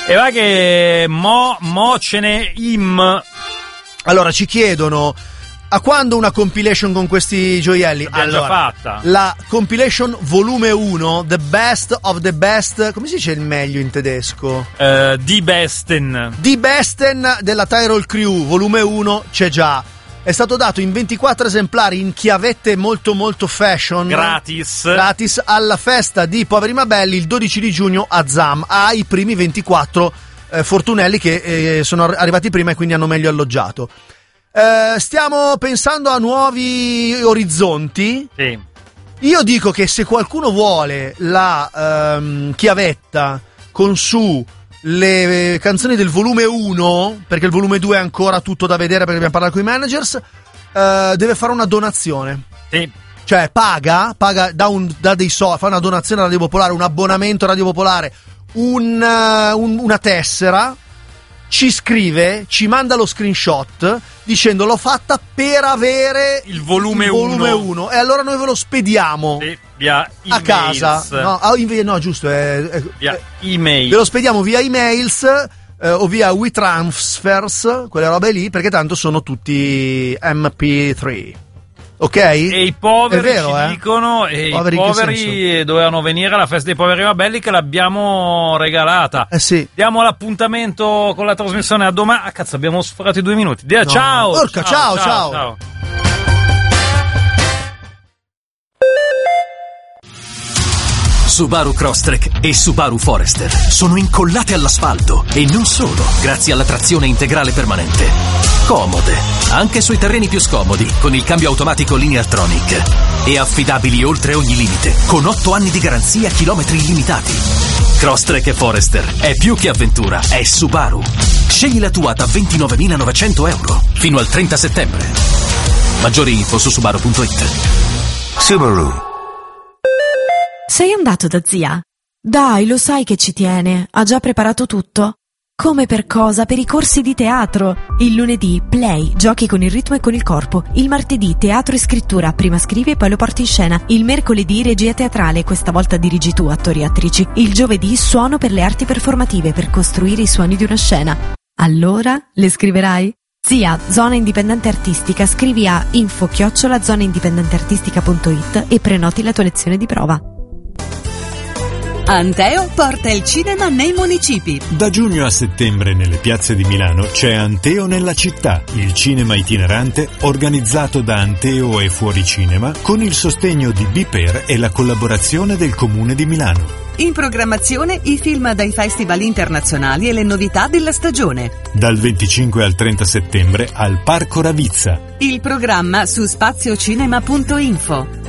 E va che mo ce n'è Allora ci chiedono: a quando una compilation con questi gioielli? L'abbiamo già fatta. La compilation volume 1, The Best of the Best, come si dice il meglio in tedesco? Die Besten della Tyrol Crew, volume 1, c'è già. È stato dato in 24 esemplari in chiavette molto molto fashion. Gratis alla festa di Poveri ma Belli il 12 di giugno a Zam. Ai primi 24 fortunelli che sono arrivati prima e quindi hanno meglio alloggiato. Stiamo pensando a nuovi orizzonti. Sì. Io dico che se qualcuno vuole la chiavetta con su le canzoni del volume 1, perché il volume 2 è ancora tutto da vedere perché dobbiamo parlare con i managers, deve fare una donazione. Sì. Cioè paga da dei soldi, fa una donazione a Radio Popolare, un abbonamento a Radio Popolare, una tessera, ci scrive, ci manda lo screenshot dicendo l'ho fatta per avere il volume 1 e allora noi ve lo spediamo. Sì, via emails. A casa. No, giusto, via email. Ve lo spediamo via emails o via WeTransfers, quelle robe lì, perché tanto sono tutti MP3. Ok? E i poveri ci dicono, i poveri dovevano venire alla festa dei Poveri ma Belli che l'abbiamo regalata. Sì. Diamo l'appuntamento con la trasmissione a domani. Ah, cazzo, abbiamo sforato i 2 minuti. Ciao! Porca, ciao. Subaru Crosstrek e Subaru Forester sono incollate all'asfalto e non solo, grazie alla trazione integrale permanente. Comode, anche sui terreni più scomodi, con il cambio automatico Lineartronic. E affidabili oltre ogni limite, con 8 anni di garanzia e chilometri illimitati. Crosstrek e Forester è più che avventura, è Subaru. Scegli la tua da 29.900 euro fino al 30 settembre. Maggiori info su Subaru.it. Subaru. Sei andato da zia? Dai, lo sai che ci tiene, ha già preparato tutto. Come per cosa? Per i corsi di teatro. Il lunedì, play, giochi con il ritmo e con il corpo. Il martedì, teatro e scrittura, prima scrivi e poi lo porti in scena. Il mercoledì, regia teatrale, questa volta dirigi tu, attori e attrici. Il giovedì, suono per le arti performative, per costruire i suoni di una scena. Allora, le scriverai? Zia, Zona Indipendente Artistica, scrivi a info@zonaindipendenteartistica.it e prenoti la tua lezione di prova. Anteo porta il cinema nei municipi. Da giugno a settembre nelle piazze di Milano c'è Anteo nella città, il cinema itinerante organizzato da Anteo e Fuoricinema con il sostegno di Biper e la collaborazione del Comune di Milano. In programmazione i film dai festival internazionali e le novità della stagione. Dal 25 al 30 settembre al Parco Ravizza. Il programma su spaziocinema.info.